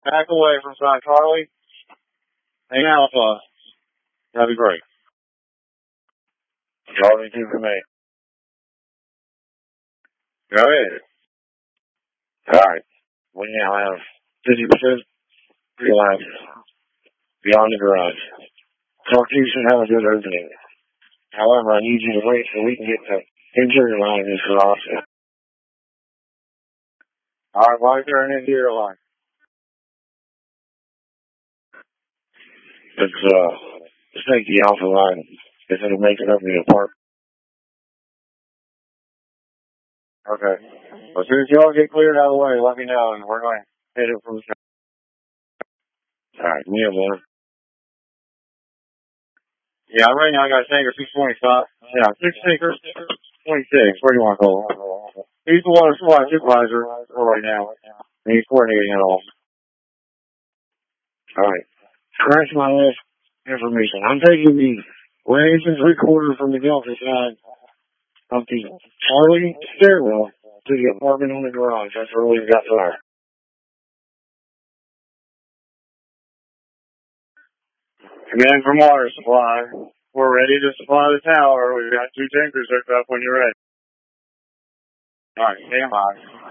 back away from side Charlie. Hang Alpha. That'd be great. Charlie 2 for me. Go ahead. Alright. We now have 50% pre-life beyond the garage. Talk to you should have a good opening. However, I need you to wait so we can get the interior line in this garage. Alright, why is there an interior line? Let's take the Alpha line. If it'll make it up in the park. Okay. Well, as soon as y'all get cleared out of the way, let me know, and we're going to hit it from the top. Alright, me and one. Yeah, right now I got a tanker 625. Yeah, 6 tankers, 26. Where do you want to go? He's the water supply supervisor for right now. And he's coordinating it all. Alright. Scratch my list information. I'm taking the 1 3/4 from the Delta side of the Charlie stairwell to the apartment on the garage. That's where we've got fire. Command from water supply. We're ready to supply the tower. We've got 2 tankers hooked up when you're ready. Alright, stand by.